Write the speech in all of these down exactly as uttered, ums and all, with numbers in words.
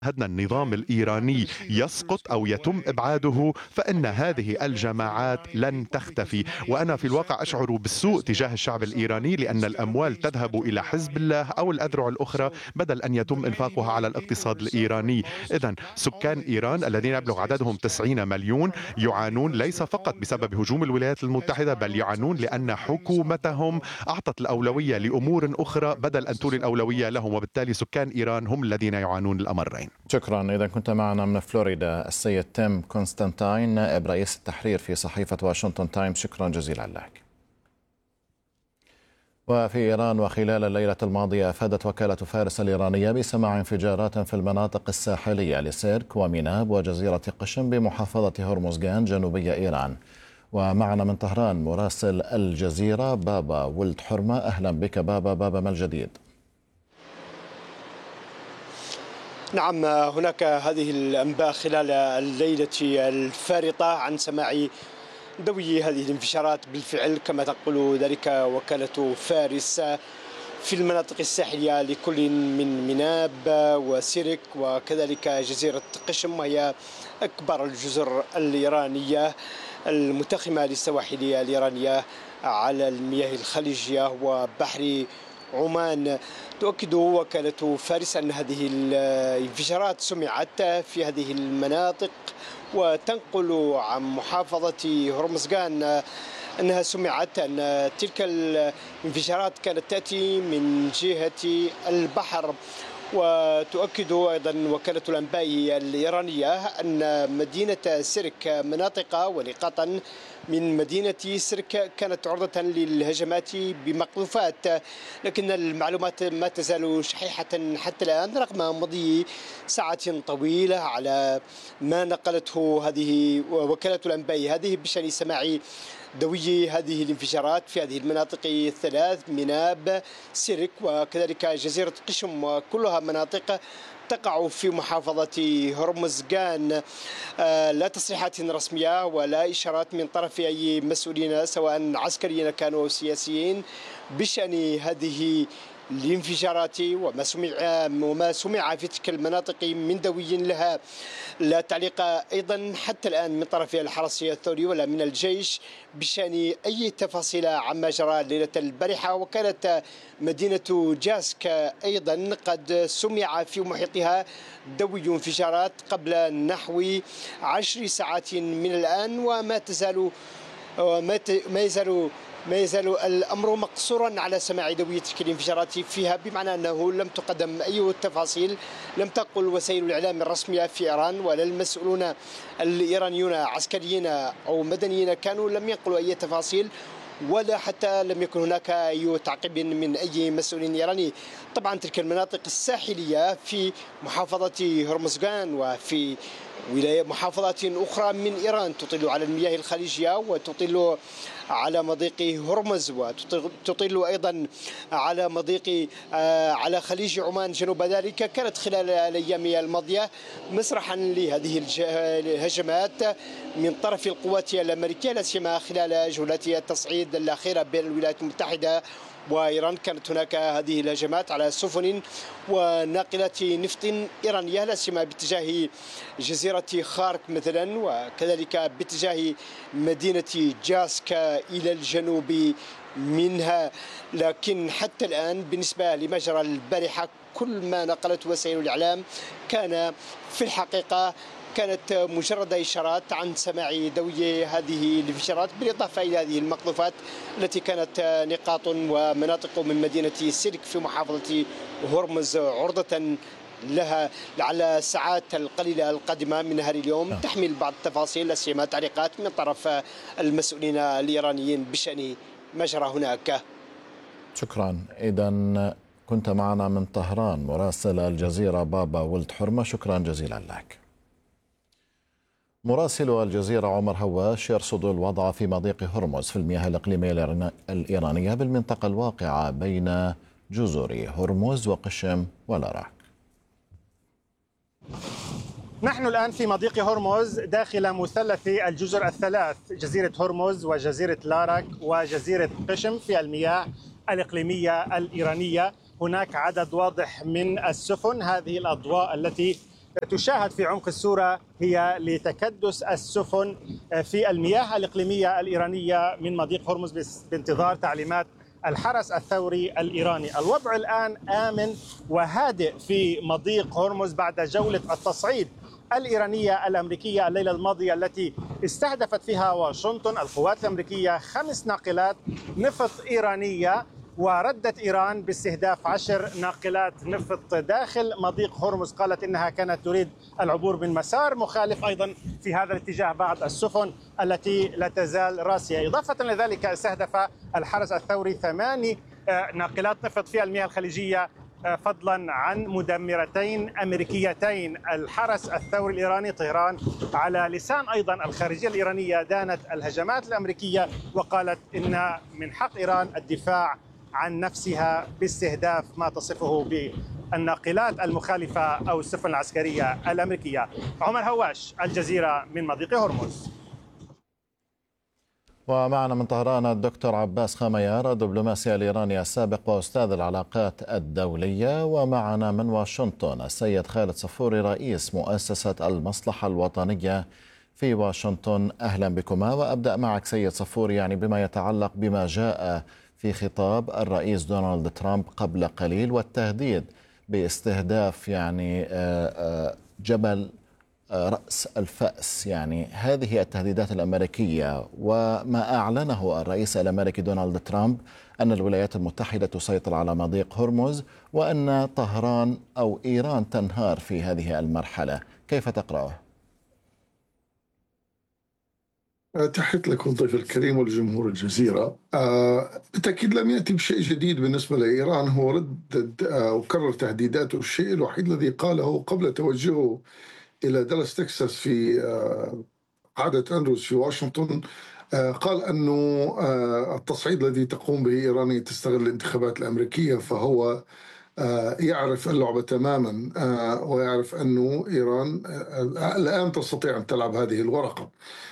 شاهدنا النظام الإيراني يسقط أو يتم إبعاده، فإن هذه الجماعات لن تختفي. وأنا في الواقع أشعر بالسوء تجاه الشعب الإيراني، لأن الأموال تذهب إلى حزب الله أو الأذرع الأخرى بدل أن يتم إنفاقها على الاقتصاد الإيراني. إذن سكان إيران الذين يبلغ عددهم تسعين مليون يعانون ليس فقط بسبب هجوم الولايات المتحدة، بل يعانون لأن حكومتهم أعطت الأولوية لأمور أخرى بدل أن تولي الأولوية لهم، وبالتالي سكان إيران هم الذين يعانون الأمرين. شكرا. إذا كنت معنا من فلوريدا السيد تيم كونستانتاين نائب رئيس التحرير في صحيفة واشنطن تايمز، شكرا جزيلا لك. وفي إيران وخلال الليلة الماضية أفادت وكالة فارس الإيرانية بسماع انفجارات في المناطق الساحلية لسيرك وميناب وجزيرة قشم بمحافظة هرمزغان جنوبي إيران. ومعنا من طهران مراسل الجزيرة بابا ولد حرمة. أهلا بك بابا. بابا، ما الجديد؟ نعم، هناك هذه الأنباء خلال الليلة الفارطة عن سماع دوي هذه الانفجارات بالفعل كما تقول ذلك وكالة فارس في المناطق الساحلية لكل من ميناب وسيرك وكذلك جزيرة قشم، وهي أكبر الجزر الإيرانية المتخمة للسواحل الإيرانية على المياه الخليجية وبحر عمان. تؤكد وكالة فارس أن هذه الانفجارات سمعت في هذه المناطق، وتنقل عن محافظة هرمزغان أنها سمعت أن تلك الانفجارات كانت تأتي من جهة البحر. وتؤكد أيضا وكالة الأنباء الإيرانية أن مدينة سيرك مناطق ونقاطا من مدينة سيرك كانت عرضة للهجمات بمقذوفات، لكن المعلومات ما تزال شحيحة حتى الآن رغم مضي ساعات طويلة على ما نقلته هذه وكالة الأنباء هذه بشأن سماع دوي هذه الانفجارات في هذه المناطق الثلاث: ميناب، سيرك وكذلك جزيرة قشم، وكلها مناطق تقع في محافظة هرمزغان. لا تصريحات رسمية ولا إشارات من طرف أي مسؤولين سواء عسكريين كانوا أو سياسيين بشأن هذه الانفجارات وما سمع وما سمع في تلك المناطق من دوي لها. لا تعليق أيضا حتى الآن من طرف الحرس الثوري ولا من الجيش بشأن أي تفاصيل عما جرى ليلة البارحة. وكانت مدينة جاسك أيضا قد سمع في محيطها دوي انفجارات قبل نحو عشر ساعات من الآن، وما تزال ما يزال ما يزال الأمر مقصورا على سماع دوية تلك الانفجارات فيها، بمعنى أنه لم تقدم أي تفاصيل، لم تقل وسائل الإعلام الرسمية في إيران ولا المسؤولون الإيرانيون عسكريين أو مدنيين كانوا لم ينقلوا أي تفاصيل، ولا حتى لم يكن هناك أي تعقيب من أي مسؤول إيراني. طبعا تلك المناطق الساحلية في محافظة هرمزغان وفي ولاية محافظات أخرى من إيران تطل على المياه الخليجية وتطل على مضيق هرمز وتطل أيضا على مضيق على خليج عمان جنوب ذلك، كانت خلال الأيام الماضية مسرحا لهذه الهجمات من طرف القوات الأمريكية، لا سيما خلال جولات التصعيد الأخيرة بين الولايات المتحدة وإيران. كانت هناك هذه الهجمات على سفن وناقلات نفط إيرانية لا سيما باتجاه جزيرة خارك مثلا، وكذلك باتجاه مدينة جاسك إلى الجنوب منها. لكن حتى الآن بالنسبة لما جرى البارحة كل ما نقلته وسائل الإعلام كان في الحقيقة كانت مجرد إشارات عن سماع دوي هذه الانفجارات، بالإضافة إلى هذه المقذوفات التي كانت نقاط ومناطق من مدينة سيرك في محافظة هرمز عرضة لها لعل الساعات القليلة القادمة من نهار اليوم تحمل بعض التفاصيل لا سيما تعليقات من طرف المسؤولين الإيرانيين بشأن ما جرى هناك. شكرا. إذا كنت معنا من طهران مراسل الجزيرة بابا ولد حرمة، شكرا جزيلا لك. مراسل الجزيرة عمر هواش يرصد الوضع في مضيق هرمز في المياه الإقليمية الإيرانية بالمنطقة الواقعة بين جزر هرمز وقشم ولاراك. نحن الآن في مضيق هرمز داخل مثلث الجزر الثلاث: جزيرة هرمز وجزيرة لاراك وجزيرة قشم في المياه الإقليمية الإيرانية. هناك عدد واضح من السفن، هذه الأضواء التي تشاهد في عمق الصورة هي لتكدس السفن في المياه الإقليمية الإيرانية من مضيق هرمز بانتظار تعليمات الحرس الثوري الإيراني. الوضع الآن آمن وهادئ في مضيق هرمز بعد جولة التصعيد الإيرانية الأمريكية الليلة الماضية التي استهدفت فيها واشنطن القوات الأمريكية خمس ناقلات نفط إيرانية، وردت إيران باستهداف عشر ناقلات نفط داخل مضيق هرمز. قالت إنها كانت تريد العبور من مسار مخالف أيضا في هذا الاتجاه بعض السفن التي لا تزال راسية. إضافة لذلك استهدف الحرس الثوري ثماني ناقلات نفط في المياه الخليجية فضلا عن مدمرتين أمريكيتين. الحرس الثوري الإيراني طهران على لسان أيضا الخارجية الإيرانية دانت الهجمات الأمريكية وقالت إن من حق إيران الدفاع عن نفسها باستهداف ما تصفه بالناقلات المخالفة أو السفن العسكرية الأمريكية. عمر هواش، الجزيرة من مضيق هرمز. ومعنا من طهران الدكتور عباس خميار الدبلوماسي الإيراني السابق وأستاذ العلاقات الدولية، ومعنا من واشنطن السيد خالد صفوري رئيس مؤسسة المصلحة الوطنية في واشنطن. أهلا بكما. وأبدأ معك سيد صفوري، يعني بما يتعلق بما جاء في خطاب الرئيس دونالد ترامب قبل قليل والتهديد باستهداف يعني جبل رأس الفأس، يعني هذه التهديدات الأمريكية وما أعلنه الرئيس الأمريكي دونالد ترامب أن الولايات المتحدة تسيطر على مضيق هرمز وأن طهران أو إيران تنهار في هذه المرحلة، كيف تقرأه؟ تحية لك الضيف الكريم ولجمهور الجزيرة. بالتأكيد لم يأتي بشيء جديد بالنسبة لإيران، هو ردد وكرر تهديداته. الشيء الوحيد الذي قاله قبل توجهه إلى دالاس تكساس في قاعدة أندروز في واشنطن، قال أنه التصعيد الذي تقوم به إيران تستغل الانتخابات الأمريكية، فهو يعرف اللعبة تماما ويعرف أنه إيران الآن تستطيع أن تلعب هذه الورقة.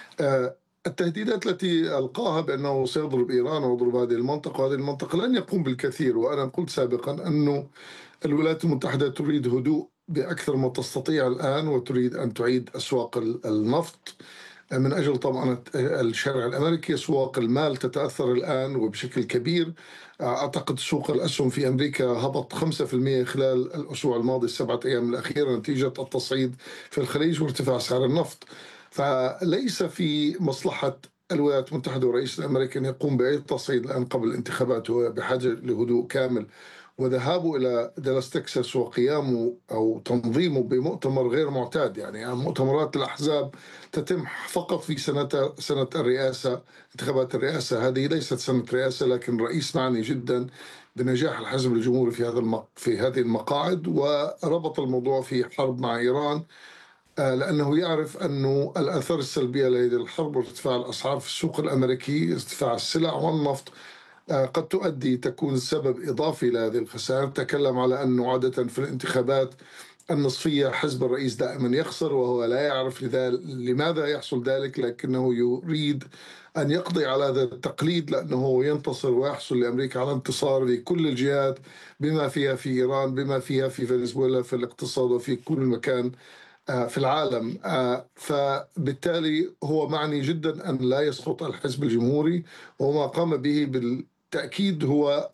التهديدات التي ألقاها بأنه سيضرب إيران ويضرب هذه المنطقة وهذه المنطقة لن يقوم بالكثير. وأنا قلت سابقا أنه الولايات المتحدة تريد هدوء بأكثر ما تستطيع الآن، وتريد أن تعيد أسواق النفط من أجل طبعا الشارع الأمريكي. أسواق المال تتأثر الآن وبشكل كبير. أعتقد سوق الأسهم في أمريكا هبط خمسة بالمئة خلال الأسبوع الماضي السبعة أيام الأخيرة نتيجة التصعيد في الخليج وارتفاع سعر النفط. فليس في مصلحة الولايات المتحدة ورئيس الأمريكي أن يقوم بأي تصعيد الآن قبل الانتخابات، هو بحاجة لهدوء كامل. وذهابه إلى دالاس تكساس وقيامه أو تنظيمه بمؤتمر غير معتاد، يعني مؤتمرات الأحزاب تتم فقط في سنة سنة الرئاسة، انتخابات الرئاسة. هذه ليست سنة رئاسة، لكن رئيس معني جدا بنجاح الحزب الجمهوري في هذا المق... في هذه المقاعد، وربط الموضوع في حرب مع إيران لأنه يعرف أنه الآثار السلبية لهذه الحرب وارتفاع الأسعار في السوق الأمريكي، ارتفاع السلع والنفط، قد تؤدي تكون سبب إضافي لهذه الخسائر. تكلم على أنه عادة في الانتخابات النصفية حزب الرئيس دائما يخسر، وهو لا يعرف لماذا يحصل ذلك، لكنه يريد أن يقضي على هذا التقليد لأنه ينتصر ويحصل لأمريكا على انتصار في كل الجهات، بما فيها في إيران، بما فيها في فنزويلا، في الاقتصاد وفي كل مكان في العالم. فبالتالي هو معني جدا أن لا يسقط الحزب الجمهوري، وما قام به بالتأكيد هو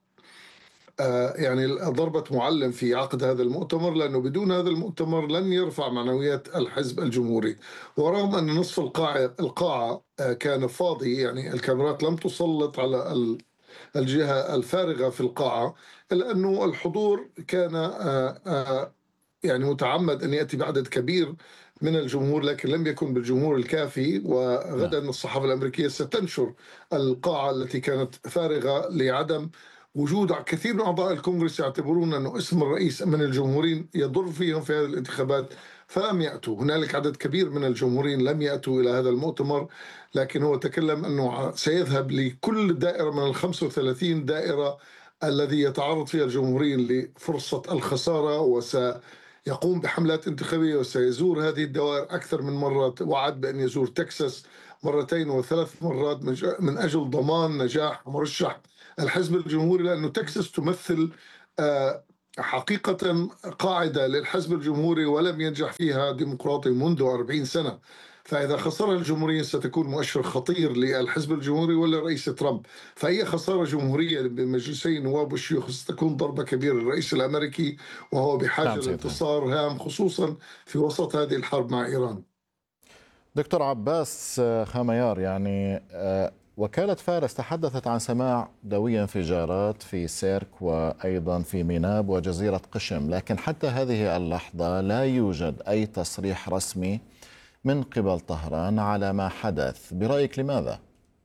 يعني ضربة معلم في عقد هذا المؤتمر، لأنه بدون هذا المؤتمر لن يرفع معنويات الحزب الجمهوري. ورغم أن نصف القاعة القاعة كان فاضي، يعني الكاميرات لم تسلط على الجهة الفارغة في القاعة، إلا أنه الحضور كان يعني متعمد أن يأتي بعدد كبير من الجمهور، لكن لم يكن بالجمهور الكافي. وغدا الصحافة الأمريكية ستنشر القاعة التي كانت فارغة لعدم وجود كثير من أعضاء الكونغرس يعتبرون أنه اسم الرئيس من الجمهوريين يضر فيهم في هذه الانتخابات، فلم يأتوا. هنالك عدد كبير من الجمهوريين لم يأتوا إلى هذا المؤتمر، لكن هو تكلم أنه سيذهب لكل دائرة من ال خمسة وثلاثين دائرة الذي يتعرض فيها الجمهوريين لفرصة الخسارة، وسيقوم بحملات انتخابية وسيزور هذه الدوائر أكثر من مرة. وعد بأن يزور تكساس مرتين وثلاث مرات من أجل ضمان نجاح مرشح الحزب الجمهوري، لأنه تكساس تمثل حقيقة قاعدة للحزب الجمهوري ولم ينجح فيها ديمقراطي منذ أربعين سنة. فإذا خسرها الجمهوريين ستكون مؤشر خطير للحزب الجمهوري وللرئيس ترامب. فأي خسارة جمهورية بمجلسي النواب والشيوخ ستكون ضربة كبيرة للرئيس الأمريكي، وهو بحاجة نعم سيدنا. لانتصار هام خصوصا في وسط هذه الحرب مع إيران. دكتور عباس خميار، يعني وكالة فارس تحدثت عن سماع دوي انفجارات في سيرك وأيضا في ميناب وجزيرة قشم، لكن حتى هذه اللحظة لا يوجد أي تصريح رسمي من قبل طهران على ما حدث. برأيك لماذا؟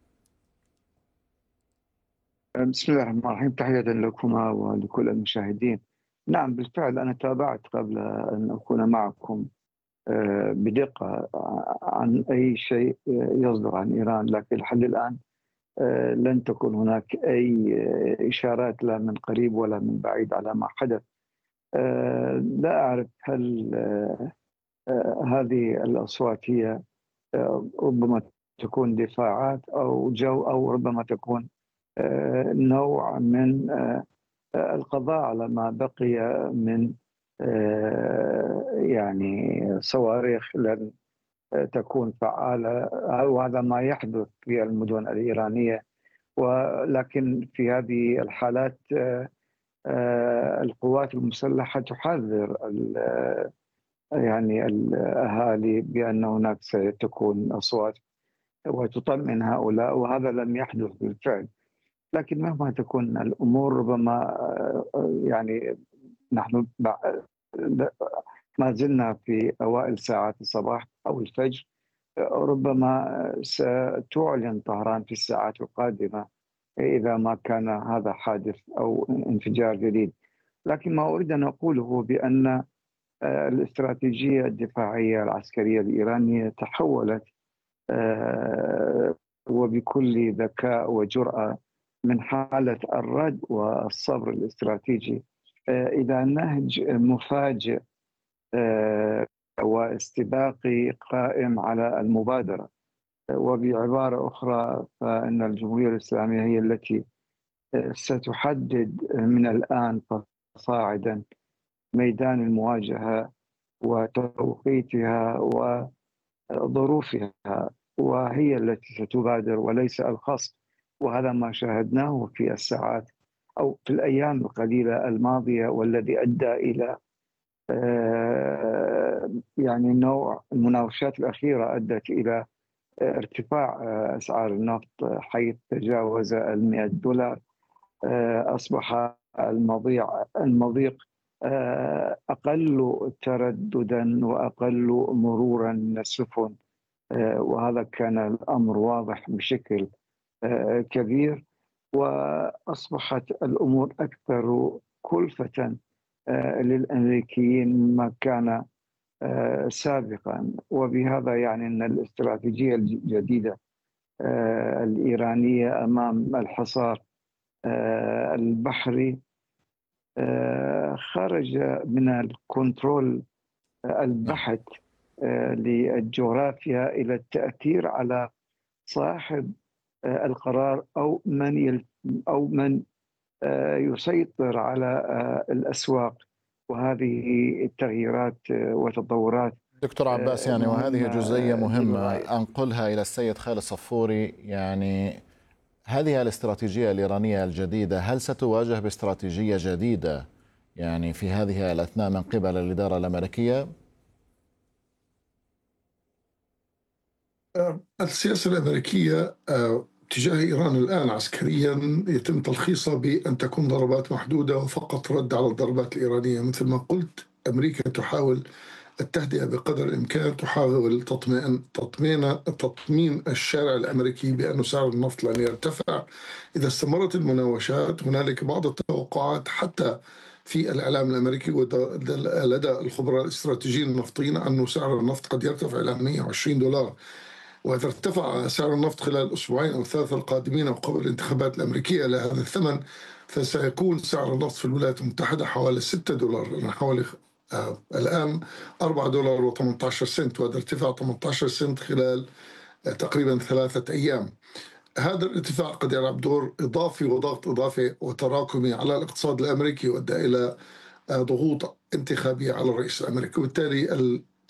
بسم الله الرحمن الرحيم، تحية لكما ولكل المشاهدين. نعم بالفعل أنا تابعت قبل أن أكون معكم بدقة عن أي شيء يصدر عن إيران، لكن لحد الآن لن تكون هناك أي إشارات لا من قريب ولا من بعيد على ما حدث. لا أعرف هل هذه الأصوات هي ربما تكون دفاعات أو جو، أو ربما تكون نوع من القضاء على ما بقي من يعني صواريخ لن تكون فعالة، وهذا ما يحدث في المدن الإيرانية. ولكن في هذه الحالات القوات المسلحة تحذر يعني الأهالي بأن هناك ستكون أصوات وتطمئن هؤلاء، وهذا لم يحدث بالفعل. لكن مهما تكون الأمور ربما يعني نحن ما زلنا في أوائل ساعات الصباح أو الفجر، ربما ستعلن طهران في الساعات القادمة إذا ما كان هذا حادث أو انفجار جديد. لكن ما أريد أن أقوله بأن الاستراتيجية الدفاعية العسكرية الإيرانية تحولت وبكل ذكاء وجرأة من حالة الرد والصبر الاستراتيجي إلى نهج مفاجئ واستباقي قائم على المبادرة. وبعبارة أخرى فإن الجمهورية الإسلامية هي التي ستحدد من الآن فصاعدا ميدان المواجهة وتوقيتها وظروفها، وهي التي ستبادر وليس الخصم. وهذا ما شاهدناه في الساعات أو في الأيام القليلة الماضية، والذي أدى إلى يعني نوع المناوشات الأخيرة أدت إلى ارتفاع أسعار النفط حيث تجاوز المئة دولار. أصبح المضيع المضيق أقل ترددا وأقل مرورا من السفن، وهذا كان الأمر واضح بشكل كبير. وأصبحت الأمور أكثر كلفة للأمريكيين مما كان سابقا. وبهذا يعني أن الاستراتيجية الجديدة الإيرانية أمام الحصار البحري خرج من الكنترول البحت للجغرافيا إلى التأثير على صاحب القرار أو من يل أو من يسيطر على الأسواق. وهذه التغييرات وتطورات دكتور عباس، يعني وهذه جزئية مهمة أنقلها إلى السيد خالد صفوري. يعني هذه الاستراتيجية الإيرانية الجديدة هل ستواجه باستراتيجية جديدة يعني في هذه الأثناء من قبل الإدارة الأمريكية؟ السياسة الأمريكية تجاه إيران الآن عسكريا يتم تلخيصها بأن تكون ضربات محدودة وفقط رد على الضربات الإيرانية. مثل ما قلت، أمريكا تحاول التهدئة بقدر الإمكان، تحاول تطمين تطمين تطمين الشارع الأمريكي بأن سعر النفط لن يرتفع إذا استمرت المناوشات. هنالك بعض التوقعات حتى في الإعلام الأمريكي ولدى الخبراء الاستراتيجيين النفطيين أن سعر النفط قد يرتفع إلى مئة وعشرين دولار. وإذا ارتفع سعر النفط خلال الأسبوعين أو الثلاثة القادمين أو قبل الانتخابات الأمريكية إلى هذا الثمن، فسيكون سعر النفط في الولايات المتحدة حوالي ستة دولار، يعني حوالي آه الآن أربعة دولار وثمانية عشر سنت، وهذا ارتفاع ثمانية عشر سنت خلال آه تقريبا ثلاثة أيام. هذا الارتفاع قد يلعب دور إضافي وضغط إضافي وتراكمي على الاقتصاد الأمريكي، وأدى إلى ضغوط انتخابية على الرئيس الأمريكي، وبالتالي